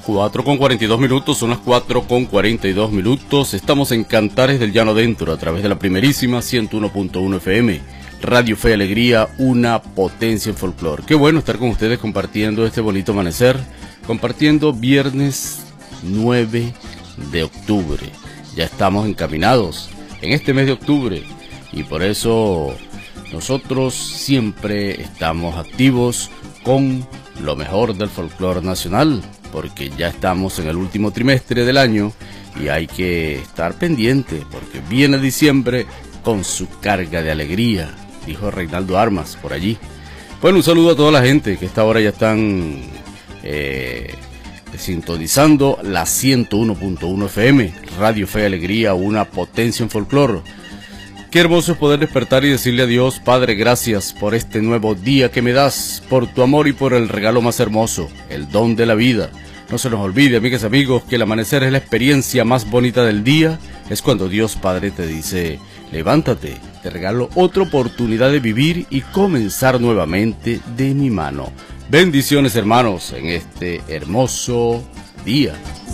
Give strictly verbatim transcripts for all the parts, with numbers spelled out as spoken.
cuatro con cuarenta y dos minutos, son las cuatro con cuarenta y dos minutos. Estamos en Cantares del Llano Adentro a través de la primerísima ciento uno punto uno F M. Radio Fe y Alegría, una potencia en folclore. Qué bueno estar con ustedes compartiendo este bonito amanecer, compartiendo viernes nueve de octubre. Ya estamos encaminados en este mes de octubre y por eso nosotros siempre estamos activos con lo mejor del folclore nacional, porque ya estamos en el último trimestre del año y hay que estar pendiente porque viene diciembre con su carga de alegría, dijo Reinaldo Armas por allí. Bueno, un saludo a toda la gente que a esta hora ya están eh, sintonizando la ciento uno punto uno F M, Radio Fe y Alegría, una potencia en folclore. Qué hermoso es poder despertar y decirle a Dios: Padre, gracias por este nuevo día que me das, por tu amor y por el regalo más hermoso, el don de la vida. No se nos olvide, amigas y amigos, que el amanecer es la experiencia más bonita del día. Es cuando Dios Padre te dice: levántate, te regalo otra oportunidad de vivir y comenzar nuevamente de mi mano. Bendiciones, hermanos, en este hermoso día.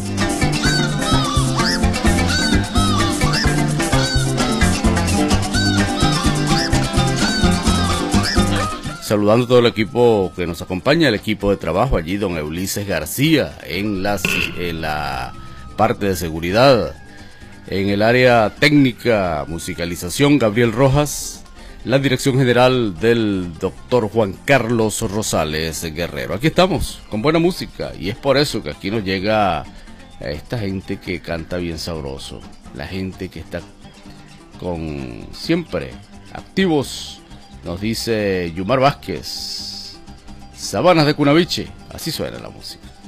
Saludando a todo el equipo que nos acompaña, el equipo de trabajo allí, don Ulises García, en la, en la parte de seguridad, en el área técnica, musicalización, Gabriel Rojas, la dirección general del doctor Juan Carlos Rosales Guerrero. Aquí estamos, con buena música, y es por eso que aquí nos llega esta gente que canta bien sabroso, la gente que está con siempre activos. Nos dice Yumar Vázquez, Sabanas de Cunaviche, así suena la música.